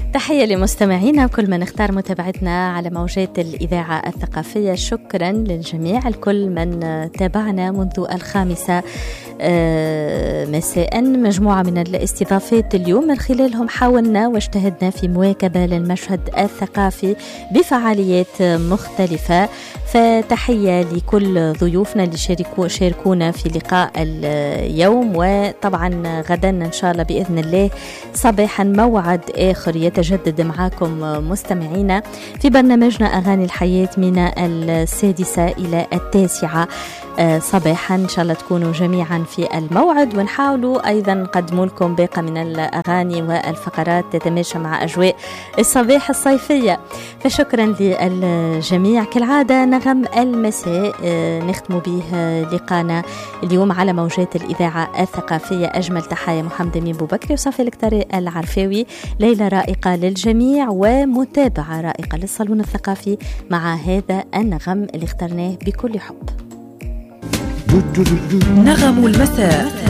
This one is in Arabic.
تحية لمستمعينا وكل من اختار متابعتنا على موجات الإذاعة الثقافية. شكرا للجميع، الكل من تابعنا منذ 5 مساء. مجموعة من الاستضافات اليوم من خلالهم حاولنا واجتهدنا في مواكبة للمشهد الثقافي بفعاليات مختلفة. فتحية لكل ضيوفنا اللي شاركونا في لقاء اليوم، وطبعا غدا إن شاء الله بإذن الله صباحا موعد آخر يتجدد معاكم مستمعينا في برنامجنا أغاني الحياة من 6 إلى 9 صباحا. إن شاء الله تكونوا جميعا في الموعد، ونحاولوا أيضا نقدم لكم باقة من الأغاني والفقرات تتماشى مع أجواء الصباح الصيفية. فشكرا للجميع. كالعادة نغم المساء نختم به لقانا اليوم على موجات الإذاعة الثقافية. أجمل تحية محمد أمين بوبكري وصافي الكتري العرفاوي. ليلة رائقة للجميع ومتابعة رائقة للصالون الثقافي مع هذا النغم اللي اخترناه بكل حب. نغم المساء.